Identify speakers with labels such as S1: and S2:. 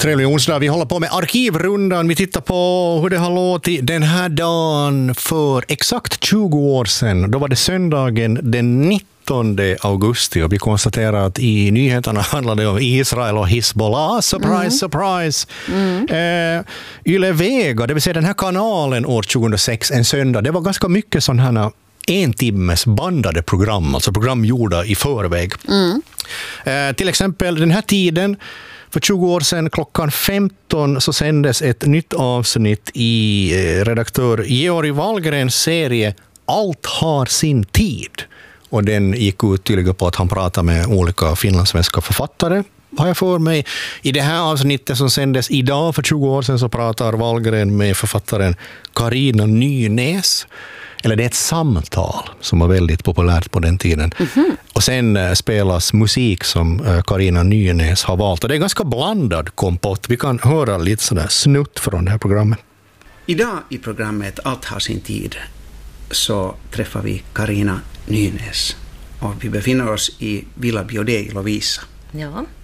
S1: Trevlig onsdag. Vi håller på med arkivrundan. Vi tittar på hur det har låtit den här dagen för exakt 20 år sedan. Då var det söndagen den 19 augusti och vi konstaterar att i nyheterna handlade det om Israel och Hezbollah. Surprise, surprise. Yle Vega, det vill säga den här kanalen år 2006, en söndag. Det var ganska mycket sådana här en timmes bandade program, alltså program gjorda i förväg. Till exempel den här tiden för 20 år sedan klockan 15 så sändes ett nytt avsnitt i redaktör Georg Wahlgrens serie Allt har sin tid. Och den gick ut tydligen på att han pratade med olika finlandssvenska författare, har jag för mig. I det här avsnittet som sändes idag för 20 år sedan så pratar Wahlgren med författaren Carina Nynäs. Eller det är ett samtal som var väldigt populärt på den tiden. Och sen spelas musik som Carina Nynäs har valt. Och det är ganska blandad kompott. Vi kan höra lite sådär snutt från det här programmet.
S2: Idag i programmet Allt har sin tid så träffar vi Carina Nynäs. Och vi befinner oss i Villa Biodé i Lovisa.
S3: Ja.